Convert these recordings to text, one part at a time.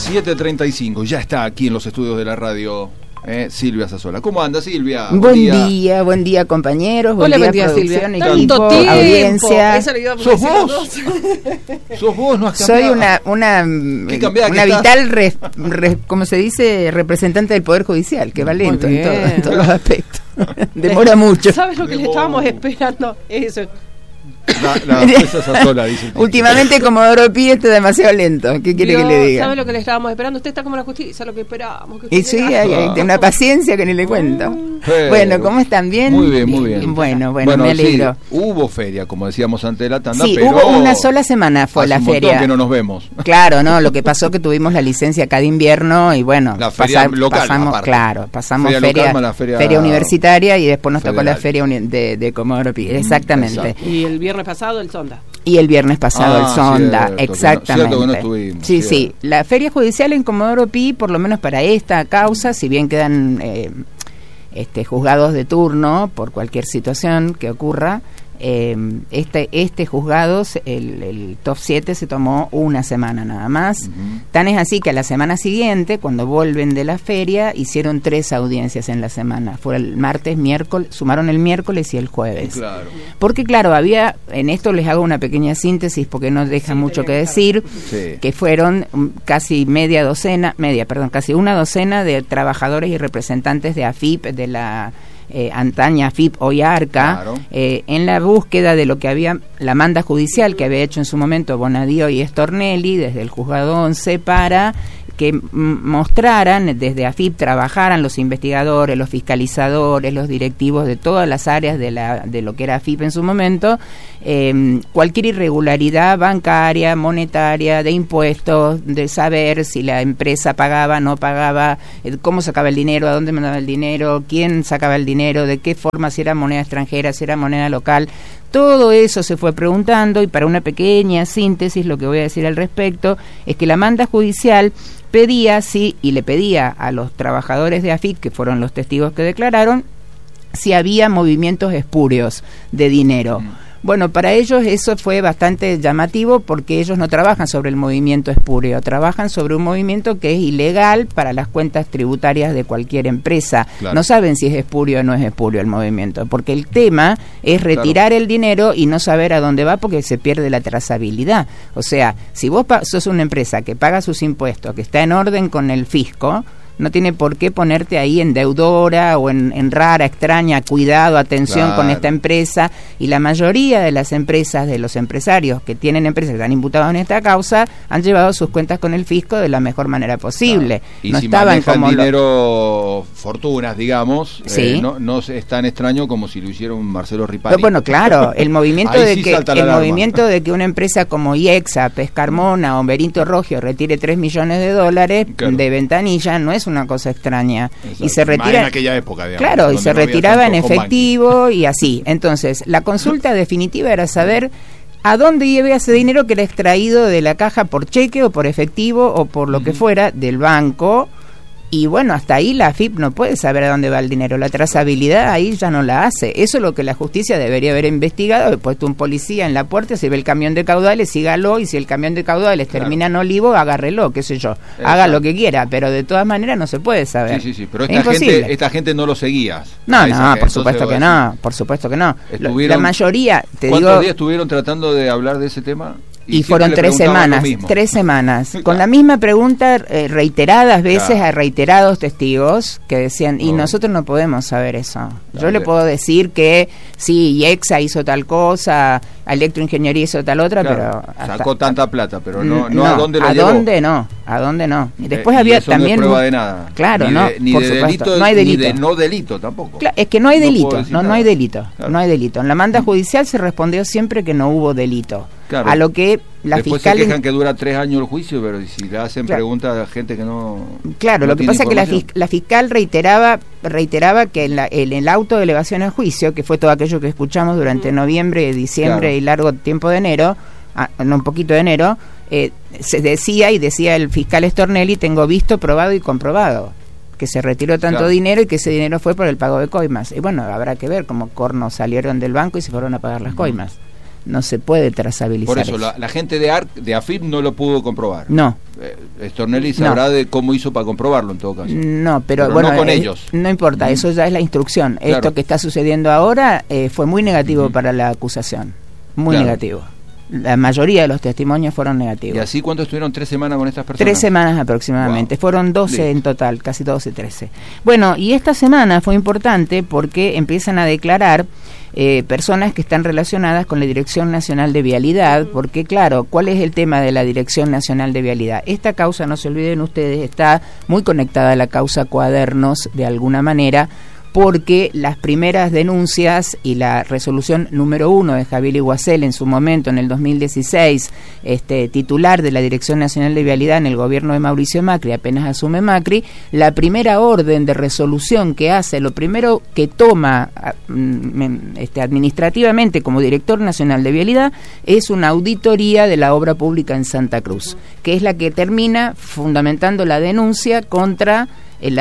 7:35, ya está aquí en los estudios de la radio Silvia Sassola. ¿Cómo anda, Silvia? Buen día, compañeros. Buen día, Silvia. Tanto tiempo, audiencia. ¿Sos vos? ¿Sos vos? ¿No has cambiado? Soy una vital, ¿cómo se dice? Representante del Poder Judicial, que va lento en todos los aspectos. Demora mucho. ¿Sabes lo que le estábamos esperando? Eso. La jueza Sassola dice. Últimamente Comodoro Pi está demasiado lento. ¿Qué quiere que le diga? ¿Sabe lo que le estábamos esperando? Usted está como la justicia, lo que esperábamos. Y sí, hay una paciencia que ni le cuento. Bueno, ¿cómo están? ¿Bien? Muy bien. Bueno, me alegro. Sí, hubo feria, como decíamos antes de la tanda, sí, pero hubo una sola semana fue la feria. Hace un montón que no nos vemos. Claro, no, lo que pasó que tuvimos la licencia acá de invierno y bueno, la feria local, pasamos feria local, feria universitaria y después nos tocó la feria de Comodoro Pi, exactamente. Exacto. Y el viernes pasado el Sonda. Y el viernes pasado el Sonda, cierto, exactamente. Que no estuvimos, sí. La feria judicial en Comodoro Pi, por lo menos para esta causa, si bien quedan juzgados de turno por cualquier situación que ocurra, este juzgado, el top 7 se tomó una semana nada más. Tan es así que a la semana siguiente, cuando vuelven de la feria, hicieron 3 audiencias en la semana. Fue el martes, miércoles, sumaron el miércoles y el jueves. Claro. Porque claro, había, en esto les hago una pequeña síntesis porque no deja mucho que decir, que fueron casi casi una docena de trabajadores y representantes de AFIP, de la antaña AFIP, hoy ARCA, en la búsqueda de lo que había, la manda judicial que había hecho en su momento Bonadío y Stornelli desde el juzgado 11 para que mostraran, desde AFIP trabajaran los investigadores, los fiscalizadores, los directivos de todas las áreas de lo que era AFIP en su momento, cualquier irregularidad bancaria, monetaria, de impuestos, de saber si la empresa pagaba, no pagaba, cómo sacaba el dinero, a dónde mandaba el dinero, quién sacaba el dinero, de qué forma, si era moneda extranjera, si era moneda local. Todo eso se fue preguntando, y para una pequeña síntesis lo que voy a decir al respecto es que la manda judicial le pedía a los trabajadores de AFIP, que fueron los testigos que declararon, si había movimientos espurios de dinero. Bueno, para ellos eso fue bastante llamativo porque ellos no trabajan sobre el movimiento espurio, trabajan sobre un movimiento que es ilegal para las cuentas tributarias de cualquier empresa. Claro. No saben si es espurio o no es espurio el movimiento, porque el tema es retirar el dinero y no saber a dónde va porque se pierde la trazabilidad. O sea, si vos sos una empresa que paga sus impuestos, que está en orden con el fisco, no tiene por qué ponerte ahí en deudora o en rara, extraña, cuidado, atención con esta empresa. Y la mayoría de las empresas, de los empresarios que tienen empresas que están imputados en esta causa, han llevado sus cuentas con el fisco de la mejor manera posible. Claro. Y no si estaban manejan como dinero, fortunas, digamos, no es tan extraño como si lo hiciera un Marcelo Ripari. Pero bueno, claro, el movimiento de que una empresa como IEXA, Pescarmona o Berinto Roggio retire $3 millones de ventanilla no es una cosa extraña. Exacto. Y se retira en aquella época, digamos, claro, y se retiraba en efectivo y así. Entonces, la consulta definitiva era saber a dónde iba ese dinero que era extraído de la caja por cheque o por efectivo o por lo que fuera del banco. Y bueno, hasta ahí la AFIP no puede saber a dónde va el dinero. La trazabilidad ahí ya no la hace. Eso es lo que la justicia debería haber investigado, haber puesto un policía en la puerta, si ve el camión de caudales, sígalo, y si el camión de caudales termina en Olivo, agárrelo, qué sé yo. Haga lo que quiera, pero de todas maneras no se puede saber. Sí, pero esta gente no lo seguía. No, por supuesto que no, por supuesto que no. La mayoría, ¿cuántos días estuvieron tratando de hablar de ese tema? Y fueron 3 semanas, con la misma pregunta reiteradas veces a reiterados testigos que decían, y nosotros no podemos saber eso. Yo le puedo decir que sí, IEXA hizo tal cosa, Electroingeniería hizo tal otra, pero sacó tanta plata, pero no a dónde lo llevó. ¿A dónde no? Y después había también no es prueba de nada. Claro, ni por de supuesto, delito, no hay delito. Ni de no delito tampoco. Claro, es que no hay delito, no hay delito, claro. No hay delito. En la manda judicial se respondió siempre que no hubo delito. Claro. A lo que la después fiscal se quejan que dura 3 años el juicio, pero si le hacen preguntas a gente que no. Claro, lo que pasa es que la fiscal reiteraba que en el auto de elevación a juicio, que fue todo aquello que escuchamos durante noviembre, diciembre y largo tiempo de enero, un poquito de enero, se decía el fiscal Stornelli, tengo visto, probado y comprobado que se retiró tanto dinero y que ese dinero fue por el pago de coimas. Y bueno, habrá que ver cómo cornos salieron del banco y se fueron a pagar las coimas. No se puede trazabilizar. Por eso, la gente de AFIP no lo pudo comprobar. No. Stornelli sabrá de cómo hizo para comprobarlo en todo caso. No, pero bueno, no con ellos. No importa, eso ya es la instrucción. Claro. Esto que está sucediendo ahora fue muy negativo para la acusación, muy negativo. La mayoría de los testimonios fueron negativos. ¿Y así cuánto estuvieron? 3 semanas con estas personas? 3 semanas aproximadamente. Wow. Fueron 12 en total, casi 12, 13. Bueno, y esta semana fue importante porque empiezan a declarar personas que están relacionadas con la Dirección Nacional de Vialidad, porque claro, ¿cuál es el tema de la Dirección Nacional de Vialidad? Esta causa, no se olviden ustedes, está muy conectada a la causa Cuadernos de alguna manera, porque las primeras denuncias y la resolución número 1 de Javier Iguacel en su momento, en el 2016, titular de la Dirección Nacional de Vialidad en el gobierno de Mauricio Macri, apenas asume Macri, la primera orden de resolución que hace, lo primero que toma administrativamente como director nacional de Vialidad, es una auditoría de la obra pública en Santa Cruz, que es la que termina fundamentando la denuncia contra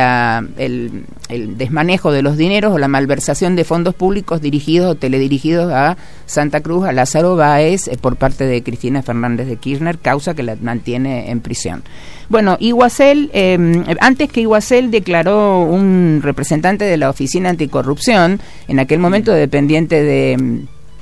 el desmanejo de los dineros o la malversación de fondos públicos dirigidos o teledirigidos a Santa Cruz, a Lázaro Báez, por parte de Cristina Fernández de Kirchner, causa que la mantiene en prisión. Bueno, Iguacel, antes que Iguacel declaró un representante de la Oficina Anticorrupción, en aquel momento dependiente de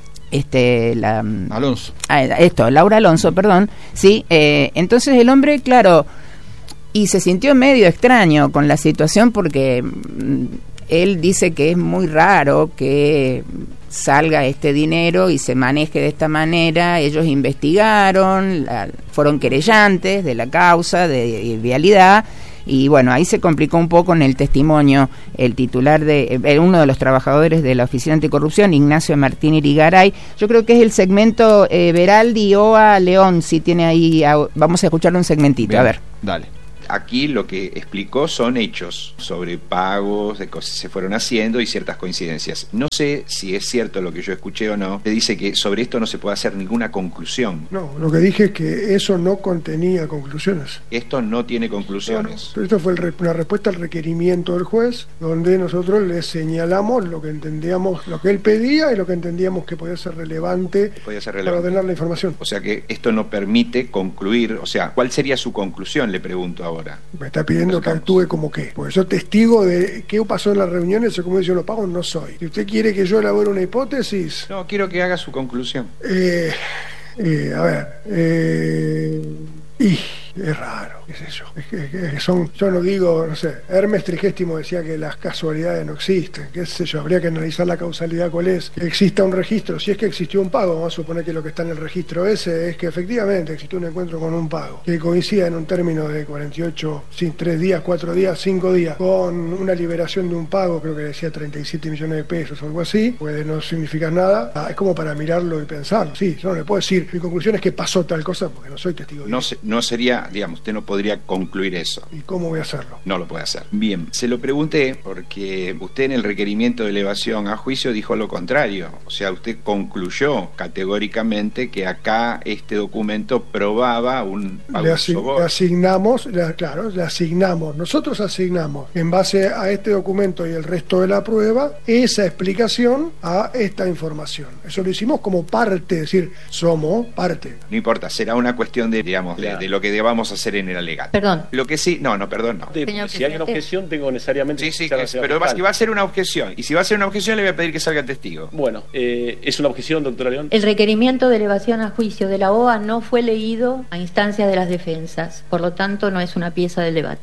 Alonso. Laura Alonso, perdón, sí, entonces el hombre, claro, y se sintió medio extraño con la situación porque él dice que es muy raro que salga este dinero y se maneje de esta manera. Ellos investigaron, fueron querellantes de la causa de Vialidad, y bueno, ahí se complicó un poco en el testimonio el titular de uno de los trabajadores de la Oficina Anticorrupción, Ignacio Martín Irigaray. Yo creo que es el segmento Veraldi Oa León, si tiene ahí, vamos a escucharle un segmentito. Bien, a ver. Dale. Aquí lo que explicó son hechos sobre pagos, de cosas que se fueron haciendo y ciertas coincidencias. No sé si es cierto lo que yo escuché o no. Se dice que sobre esto no se puede hacer ninguna conclusión. No, lo que dije es que eso no contenía conclusiones. Esto no tiene conclusiones. Claro, esto fue una respuesta al requerimiento del juez, donde nosotros le señalamos lo que entendíamos, lo que él pedía y lo que entendíamos que podía ser relevante, para ordenar la información. O sea que esto no permite concluir. O sea, ¿cuál sería su conclusión? Le pregunto ahora. Me está pidiendo que actúe como qué. Porque yo testigo de qué pasó en las reuniones o cómo yo lo pago, no soy. Si usted quiere que yo elabore una hipótesis... No, quiero que haga su conclusión. A ver... es raro, qué sé yo. Yo no digo, no sé, Hermes Trigéstimo decía que las casualidades no existen, qué sé yo, habría que analizar la causalidad cuál es. Que exista un registro, si es que existió un pago, vamos a suponer que lo que está en el registro ese es que efectivamente existió un encuentro con un pago, que coincida en un término de 48, 3 días, 4 días, 5 días, con una liberación de un pago, creo que decía 37 millones de pesos o algo así, puede no significar nada, es como para mirarlo y pensarlo. Sí, yo no le puedo decir, mi conclusión es que pasó tal cosa porque no soy testigo de eso. No sería, digamos, usted no podría concluir eso. ¿Y cómo voy a hacerlo? No lo puede hacer. Bien, se lo pregunté porque usted en el requerimiento de elevación a juicio dijo lo contrario. O sea, usted concluyó categóricamente que acá este documento probaba un pago de soborno. Nosotros asignamos en base a este documento y el resto de la prueba esa explicación a esta información. Eso lo hicimos como parte, es decir, somos parte. No importa, será una cuestión de, digamos, de lo que debamos hacer en el alegato. Perdón. Lo que sí, perdón, no. Si hay una objeción, tengo necesariamente... Sí, pero va a ser una objeción. Y si va a ser una objeción, le voy a pedir que salga testigo. Bueno, ¿es una objeción, doctora León? El requerimiento de elevación a juicio de la OA no fue leído a instancia de las defensas. Por lo tanto, no es una pieza del debate.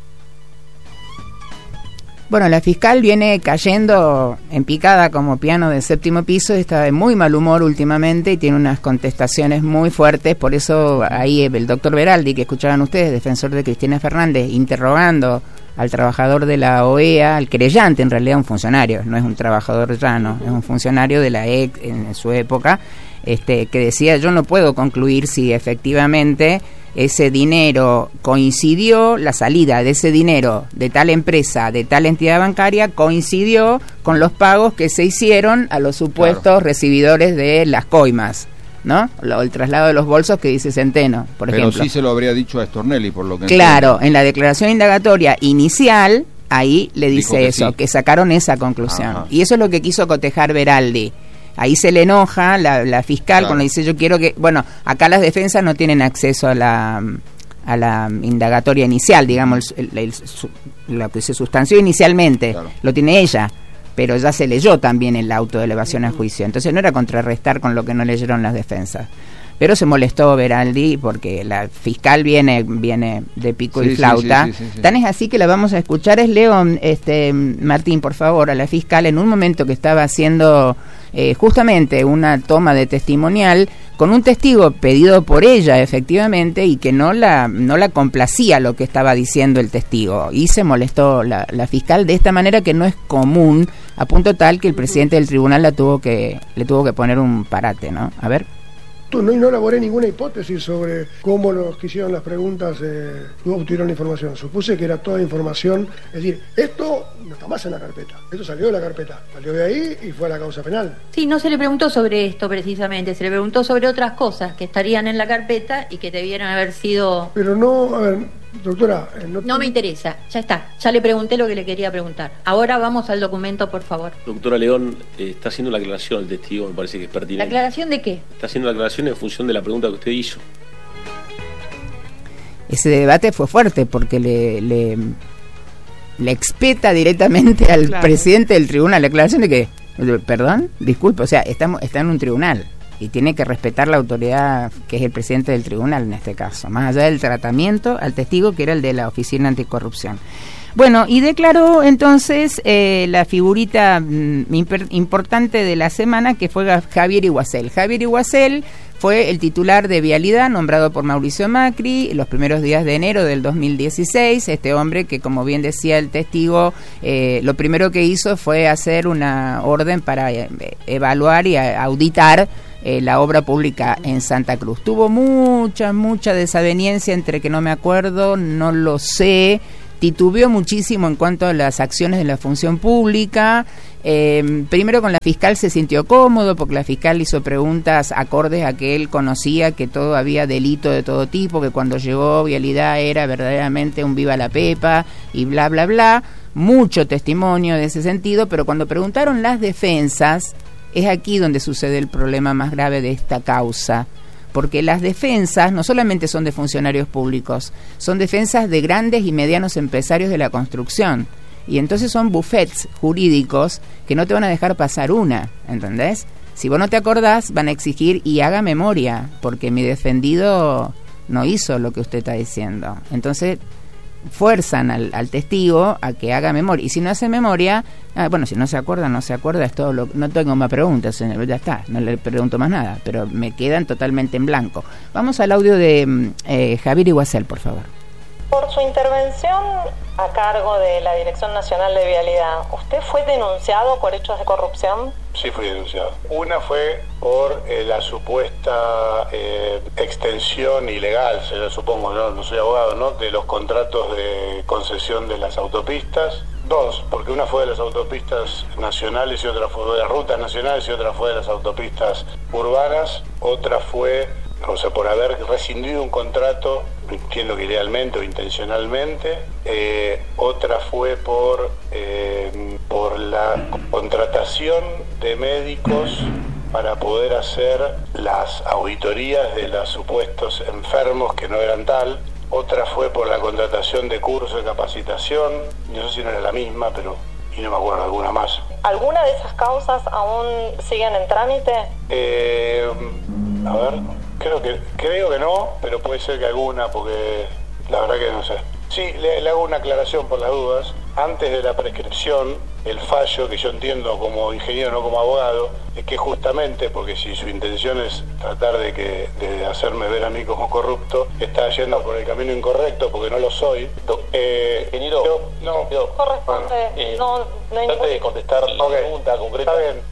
Bueno, la fiscal viene cayendo en picada como piano de 7º piso, está de muy mal humor últimamente y tiene unas contestaciones muy fuertes, por eso ahí el doctor Veraldi, que escuchaban ustedes, defensor de Cristina Fernández, interrogando al trabajador de la OEA, al querellante, en realidad un funcionario, no es un trabajador llano, es un funcionario de la EC en su época, que decía, yo no puedo concluir si efectivamente ese dinero coincidió, la salida de ese dinero de tal empresa, de tal entidad bancaria, coincidió con los pagos que se hicieron a los supuestos recibidores de las coimas, ¿no? El traslado de los bolsos que dice Centeno, por ejemplo. Pero sí se lo habría dicho a Stornelli, por lo que claro, entiendo. En la declaración indagatoria inicial, ahí le dice eso, que sacaron esa conclusión. Ajá. Y eso es lo que quiso cotejar Veraldi. Ahí se le enoja la fiscal, claro, cuando dice yo quiero que... Bueno, acá las defensas no tienen acceso a la indagatoria inicial, digamos, lo que se sustanció inicialmente, claro. Lo tiene ella, pero ya se leyó también el auto de elevación a juicio, entonces no era contrarrestar con lo que no leyeron las defensas. Pero se molestó Veraldi porque la fiscal viene de pico y flauta. Sí. Tan es así que la vamos a escuchar. Es León, Martín, por favor, a la fiscal en un momento que estaba haciendo justamente una toma de testimonial con un testigo pedido por ella, efectivamente, y que no la complacía lo que estaba diciendo el testigo. Y se molestó la fiscal de esta manera que no es común, a punto tal que el presidente del tribunal le tuvo que poner un parate, ¿no? A ver. No elaboré ninguna hipótesis sobre cómo los que hicieron las preguntas obtuvieron la información. Supuse que era toda información. Es decir, esto no está más en la carpeta. Esto salió de la carpeta. Salió de ahí y fue a la causa penal. Sí, no se le preguntó sobre esto precisamente. Se le preguntó sobre otras cosas que estarían en la carpeta y que debieran haber sido... Pero no, a ver, doctora... No me interesa. Ya está. Ya le pregunté lo que le quería preguntar. Ahora vamos al documento, por favor. Doctora León, está haciendo la aclaración el testigo, me parece que es pertinente. ¿La aclaración de qué? Está haciendo la aclaración en función de la pregunta que usted hizo. Ese debate fue fuerte porque le expeta directamente al presidente del tribunal. ¿La aclaración de qué? Perdón, disculpe, o sea, está en un tribunal y tiene que respetar la autoridad que es el presidente del tribunal en este caso, más allá del tratamiento al testigo que era el de la Oficina Anticorrupción. Bueno, y declaró entonces la figurita importante de la semana, que fue Javier Iguacel. Javier Iguacel fue el titular de Vialidad, nombrado por Mauricio Macri los primeros días de enero del 2016. Este hombre que, como bien decía el testigo, lo primero que hizo fue hacer una orden para evaluar y auditar la obra pública en Santa Cruz. Tuvo mucha desaveniencia entre que no me acuerdo, no lo sé, titubeó muchísimo en cuanto a las acciones de la función pública. Primero con la fiscal se sintió cómodo porque la fiscal hizo preguntas acordes a que él conocía que todo había delito de todo tipo, que cuando llegó Vialidad era verdaderamente un viva la pepa y bla bla bla, mucho testimonio de ese sentido. Pero cuando preguntaron las defensas, es aquí donde sucede el problema más grave de esta causa, porque las defensas no solamente son de funcionarios públicos, son defensas de grandes y medianos empresarios de la construcción, y entonces son buffets jurídicos que no te van a dejar pasar una, ¿entendés? Si vos no te acordás, van a exigir y haga memoria, porque mi defendido no hizo lo que usted está diciendo. Entonces fuerzan al testigo a que haga memoria, y si no hace memoria, bueno, si no se acuerda, es todo no tengo más preguntas, señor, ya está, no le pregunto más nada, pero me quedan totalmente en blanco. Vamos al audio de Javier Iguacel, por favor. Por su intervención a cargo de la Dirección Nacional de Vialidad, ¿usted fue denunciado por hechos de corrupción? Sí, fui denunciado. Una fue por la supuesta extensión ilegal, se lo supongo, no soy abogado, ¿no?, de los contratos de concesión de las autopistas. Dos, porque una fue de las autopistas nacionales y otra fue de las rutas nacionales y otra fue de las autopistas urbanas. La fue, o sea, por haber rescindido un contrato, entiendo que ilegalmente o intencionalmente. Otra fue por la contratación de médicos para poder hacer las auditorías de los supuestos enfermos que no eran tal. Otra fue por la contratación de cursos de capacitación, no sé si no era la misma, pero y no me acuerdo alguna más. ¿Alguna de esas causas aún siguen en trámite? A ver, creo que no, pero puede ser que alguna, porque la verdad que no sé. Sí, le hago una aclaración por las dudas. Antes de la prescripción, el fallo, que yo entiendo como ingeniero, no como abogado, es que justamente, porque si su intención es tratar de hacerme ver a mí como corrupto, está yendo por el camino incorrecto, porque no lo soy. Ingeniero, corresponde, no hay trate de contestar la pregunta concreta. Está bien,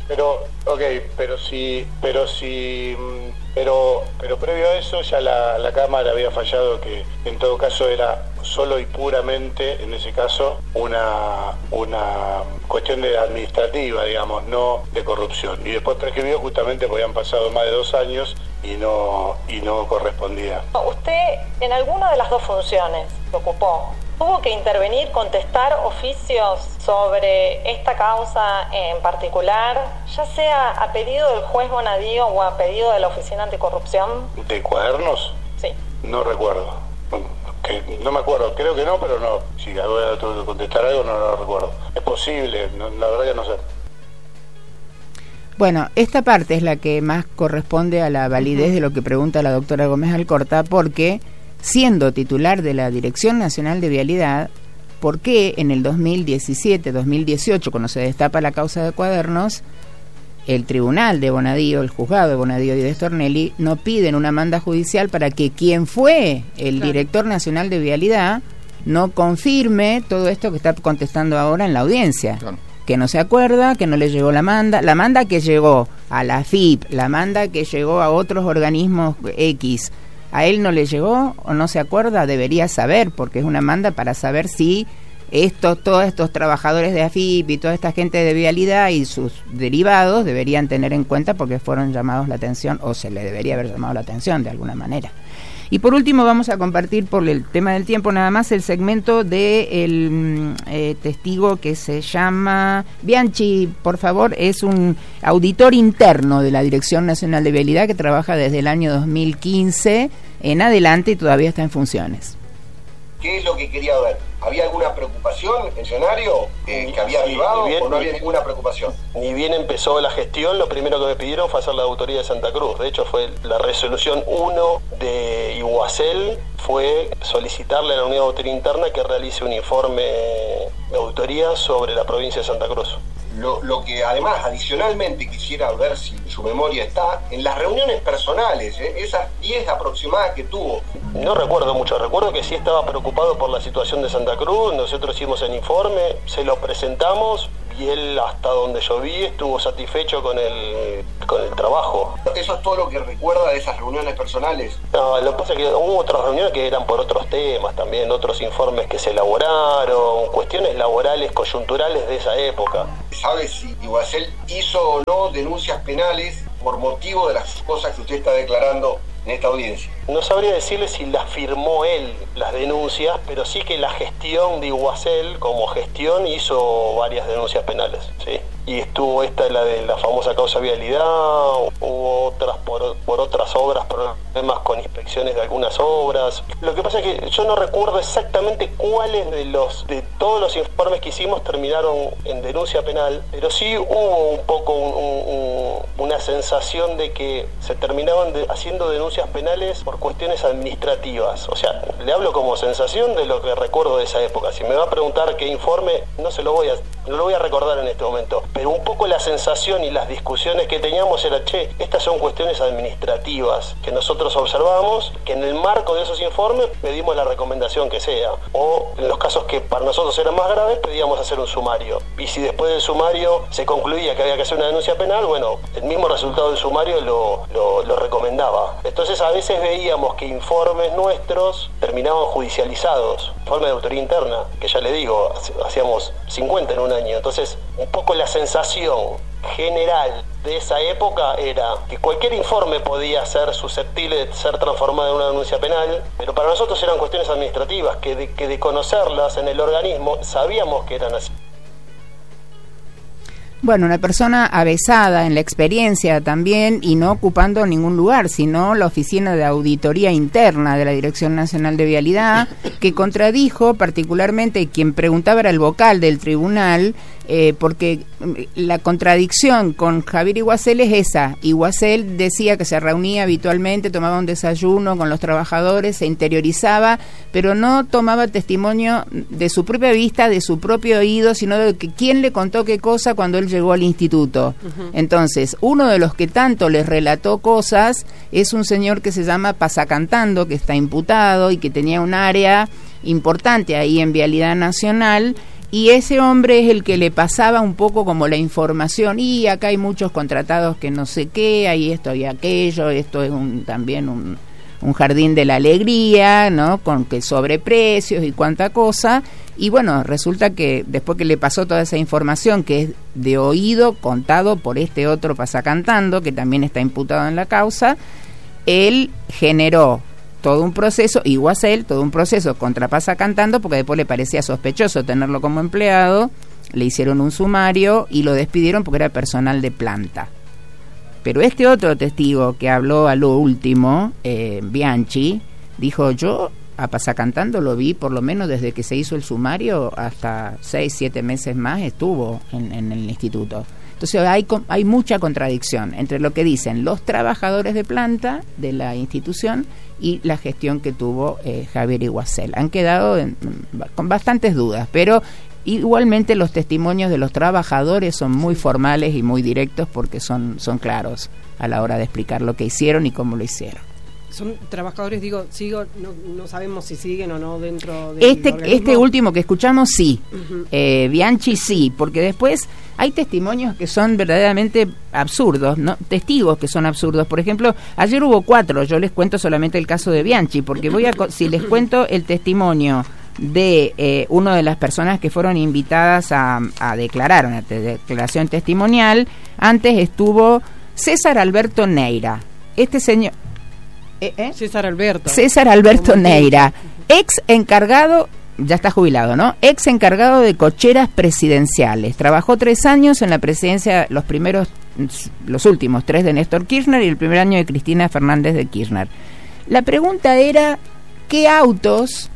pero previo a eso ya la Cámara había fallado que en todo caso era solo y puramente, en ese caso, una cuestión administrativa, digamos, no de corrupción. Y después prescribió justamente porque habían pasado más de 2 años y no correspondía. Usted, en alguna de las dos funciones que ocupó, ¿tuvo que intervenir, contestar oficios sobre esta causa en particular, ya sea a pedido del juez Bonadío o a pedido de la Oficina Anticorrupción? ¿De cuadernos? Sí. No recuerdo. No me acuerdo, creo que no, pero no. Si ahora tengo que contestar algo, no lo recuerdo. Es posible, no, la verdad que no sé. Bueno, esta parte es la que más corresponde a la validez de lo que pregunta la doctora Gómez Alcorta, porque siendo titular de la Dirección Nacional de Vialidad, ¿por qué en el 2017, 2018, cuando se destapa la causa de Cuadernos, el tribunal de Bonadío, el juzgado de Bonadío y de Stornelli, no piden una manda judicial para que quien fue el director nacional de Vialidad no confirme todo esto que está contestando ahora en la audiencia? Claro. Que no se acuerda, que no le llegó la manda que llegó a la AFIP, la manda que llegó a otros organismos X, a él no le llegó o no se acuerda, debería saber, porque es una manda para saber si todos estos trabajadores de AFIP y toda esta gente de Vialidad y sus derivados deberían tener en cuenta porque fueron llamados la atención, o se le debería haber llamado la atención de alguna manera. Y por último vamos a compartir, por el tema del tiempo nada más, el segmento del testigo que se llama Bianchi, por favor, es un auditor interno de la Dirección Nacional de Vialidad que trabaja desde el año 2015 en adelante y todavía está en funciones. ¿Qué es lo que quería ver? ¿Había alguna preocupación, funcionario, que había avivado o no había ninguna preocupación? Ni bien empezó la gestión, lo primero que me pidieron fue hacer la auditoría de Santa Cruz. De hecho, fue la resolución 1 de Iguacel, fue solicitarle a la Unidad de Auditoría Interna que realice un informe de auditoría sobre la provincia de Santa Cruz. Lo que además adicionalmente quisiera ver si su memoria está en las reuniones personales, esas 10 aproximadas que tuvo. No recuerdo mucho, recuerdo que sí estaba preocupado por la situación de Santa Cruz. Nosotros hicimos el informe, se lo presentamos y él, hasta donde yo vi, estuvo satisfecho con el trabajo. ¿Eso es todo lo que recuerda de esas reuniones personales? No, lo que pasa es que hubo otras reuniones que eran por otros temas también, otros informes que se elaboraron, cuestiones laborales, coyunturales de esa época. ¿Sabe si Iguacel hizo o no denuncias penales por motivo de las cosas que usted está declarando en esta audiencia? No sabría decirle si las firmó él, las denuncias, pero sí que la gestión de Iguacel, como gestión, hizo varias denuncias penales, ¿sí? Y estuvo la de la famosa causa Vialidad, hubo otras por otras obras, problemas con inspecciones de algunas obras. Lo que pasa es que yo no recuerdo exactamente cuáles de todos los informes que hicimos terminaron en denuncia penal, pero sí hubo un poco una sensación de que se terminaban haciendo denuncias penales por cuestiones administrativas. O sea, le hablo como sensación de lo que recuerdo de esa época. Si me va a preguntar qué informe, no lo voy a recordar en este momento, pero un poco la sensación y las discusiones que teníamos era, estas son cuestiones administrativas que nosotros observamos, que en el marco de esos informes pedimos la recomendación que sea, o en los casos que para nosotros eran más graves pedíamos hacer un sumario, y si después del sumario se concluía que había que hacer una denuncia penal, bueno, el mismo resultado del sumario lo recomendaba. Entonces a veces veíamos que informes nuestros terminaban judicializados, informe de autoría interna, que ya le digo, hacíamos 50 en un año. Entonces, un poco la sensación general de esa época era que cualquier informe podía ser susceptible de ser transformado en una denuncia penal, pero para nosotros eran cuestiones administrativas que de conocerlas en el organismo sabíamos que eran así. Bueno, una persona avesada en la experiencia también y no ocupando ningún lugar, sino la Oficina de Auditoría Interna de la Dirección Nacional de Vialidad, que contradijo particularmente, quien preguntaba era el vocal del tribunal, porque la contradicción con Javier Iguacel es esa. Iguacel decía que se reunía habitualmente, tomaba un desayuno con los trabajadores, se interiorizaba, pero no tomaba testimonio de su propia vista, de su propio oído, sino de que quién le contó qué cosa cuando él llegó al instituto. Entonces, uno de los que tanto les relató cosas es un señor que se llama Pasacantando, que está imputado y que tenía un área importante ahí en Vialidad Nacional, y ese hombre es el que le pasaba un poco como la información, y acá hay muchos contratados que no sé qué, hay esto y aquello, esto es también un jardín de la alegría, ¿no? Con que sobreprecios y cuánta cosa. Y bueno, resulta que después que le pasó toda esa información, que es de oído contado por este otro Pasacantando, que también está imputado en la causa, él generó todo un proceso, Iguacel, todo un proceso contra Pasacantando, porque después le parecía sospechoso tenerlo como empleado, le hicieron un sumario y lo despidieron porque era personal de planta. Pero este otro testigo que habló a lo último, Bianchi, dijo, yo a pasacantando lo vi por lo menos desde que se hizo el sumario hasta 6-7 meses más estuvo en el instituto. Entonces hay mucha contradicción entre lo que dicen los trabajadores de planta de la institución y la gestión que tuvo Javier Iguacel. Han quedado con bastantes dudas, pero igualmente los testimonios de los trabajadores son muy formales y muy directos porque son claros a la hora de explicar lo que hicieron y cómo lo hicieron. Son trabajadores, no sabemos si siguen o no dentro del organismo. Este último que escuchamos sí, Bianchi sí, porque después hay testimonios que son verdaderamente absurdos, ¿no? Testigos que son absurdos. Por ejemplo, ayer hubo 4, yo les cuento solamente el caso de Bianchi, porque si les cuento el testimonio de una de las personas que fueron invitadas a declarar una declaración testimonial, antes estuvo César Alberto Neira. Este señor... César Alberto Neira, ex encargado, ya está jubilado, ¿no? Ex encargado de cocheras presidenciales. Trabajó 3 años en la presidencia, los últimos 3 de Néstor Kirchner y el primer año de Cristina Fernández de Kirchner. La pregunta era, ¿qué autos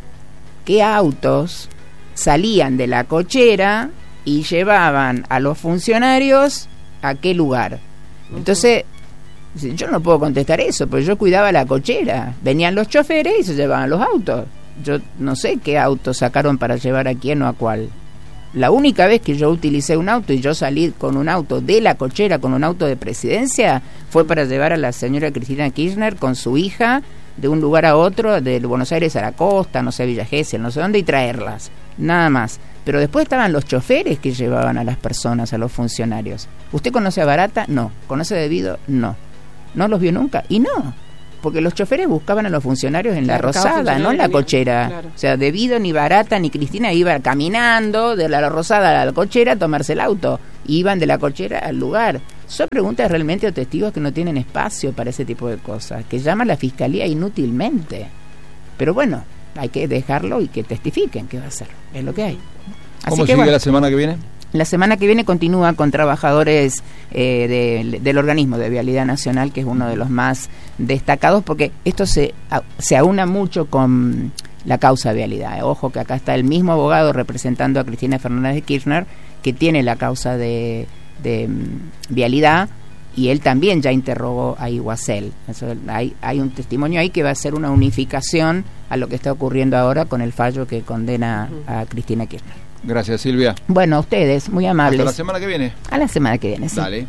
salían de la cochera y llevaban a los funcionarios a qué lugar? Entonces, yo no puedo contestar eso, porque yo cuidaba la cochera. Venían los choferes y se llevaban los autos. Yo no sé qué auto sacaron para llevar a quién o a cuál. La única vez que yo utilicé un auto y yo salí con un auto de la cochera, con un auto de presidencia, fue para llevar a la señora Cristina Kirchner con su hija de un lugar a otro, de Buenos Aires a la costa, no sé, Villa Gesell, no sé dónde, y traerlas. Nada más. Pero después estaban los choferes que llevaban a las personas, a los funcionarios. ¿Usted conoce a Barata? No. ¿Conoce a Devido? No. ¿No los vio nunca? Y no, porque los choferes buscaban a los funcionarios en la Rosada, no en la cochera. Claro. O sea, Devido, ni Barata, ni Cristina iban caminando de la Rosada a la cochera a tomarse el auto. Iban de la cochera al lugar. Son preguntas realmente a testigos que no tienen espacio para ese tipo de cosas, que llama la fiscalía inútilmente. Pero bueno, hay que dejarlo y que testifiquen qué va a hacer. Es lo que hay. Así ¿Cómo que, sigue la semana que viene? La semana que viene continúa con trabajadores del organismo de Vialidad Nacional, que es uno de los más destacados, porque esto se aúna mucho con la causa de vialidad. Ojo que acá está el mismo abogado representando a Cristina Fernández de Kirchner, que tiene la causa de vialidad, y él también ya interrogó a Iguacel. Hay un testimonio ahí que va a ser una unificación a lo que está ocurriendo ahora con el fallo que condena a Cristina Kirchner. Gracias, Silvia. Bueno, a ustedes, muy amables. Hasta la semana que viene. A la semana que viene, sí. Dale.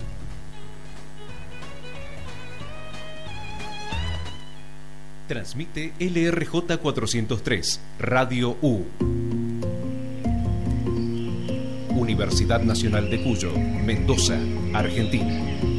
Transmite LRJ 403, Radio U. Universidad Nacional de Cuyo, Mendoza, Argentina.